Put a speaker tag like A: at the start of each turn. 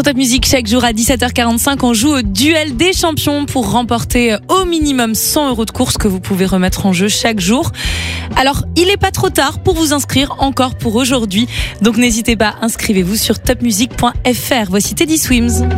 A: Top Music, chaque jour à 17h45, on joue au duel des champions pour remporter au minimum 100 € de course que vous pouvez remettre en jeu chaque jour. Alors, il n'est pas trop tard pour vous inscrire encore pour aujourd'hui. Donc n'hésitez pas, inscrivez-vous sur topmusic.fr. Voici Teddy Swims.